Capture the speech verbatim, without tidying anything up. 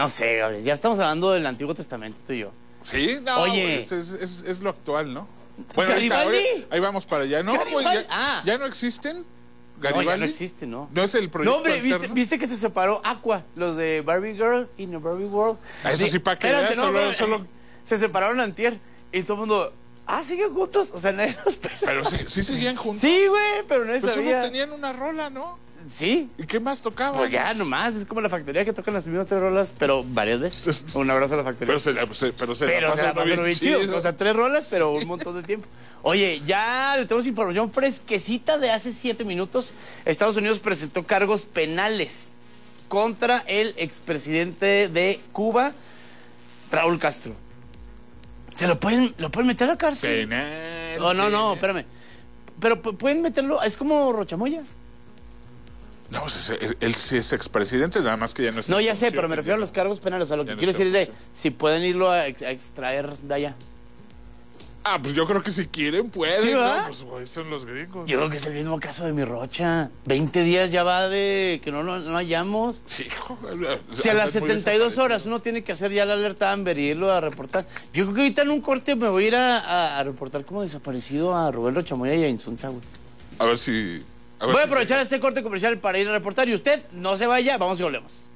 No sé, Gabriel, ya estamos hablando del Antiguo Testamento, tú y yo. Sí, no, Oye. Es, es, es, es lo actual, ¿no? Bueno, ahorita, ¿Garibaldi? ahora- ahí vamos para allá. No, pues ¿Garibaldi? ya, Ah. ya no existen. No, Garibaldi. ya no existe, ¿no? No es el proyecto No, hombre, ¿viste, alterno? viste que se separó Aqua, los de Barbie Girl y No Barbie World? Eso sí, para que espérate, veas, no, solo- espérate. solo- Se separaron antier y todo el mundo, ah, siguen juntos, o sea, nadie los peló. Pero sí, sí seguían juntos. Sí, güey, pero nadie Pues sabía. solo tenían una rola, ¿no? Sí, ¿Y qué más tocaban? pues ya nomás, es como la factoría que tocan las mismas tres rolas, pero varias veces. Un abrazo a la factoría. Pero se la, se, pero se Pero la se la pasan pasaron bien chido. O sea, tres rolas, pero un montón de tiempo. Oye, ya le tenemos información fresquecita de hace siete minutos. Estados Unidos presentó cargos penales contra el expresidente de Cuba, Raúl Castro. ¿Se lo pueden, lo pueden meter a la cárcel? Penal, Oh, no, no, penal. espérame. Pero pu- pueden meterlo, es como Rochamoya. No, pues él, él sí es expresidente, nada más que ya no es. No, en ya sé, pero me funciones, refiero a ya los no. cargos penales. O sea, lo Ya que no quiero está decir es en de función. si pueden irlo a, ex- a extraer de allá. Ah, pues yo creo que si quieren pueden, ¿Sí, ¿no? va? Pues güey, son los gringos. Yo creo que es el mismo caso de mi Rocha. veinte días ya va de que no lo no hallamos. Sí, hijo, Si a las andas muy setenta y dos horas desaparecido. uno tiene que hacer ya la alerta Amber y irlo a reportar. Yo creo que ahorita en un corte me voy a ir a, a- a reportar como desaparecido a Rubén Rochamoya y a Insunza, güey. A ver si. A ver Voy a si aprovechar este corte comercial para ir a reportar y usted no se vaya, vamos y volvemos.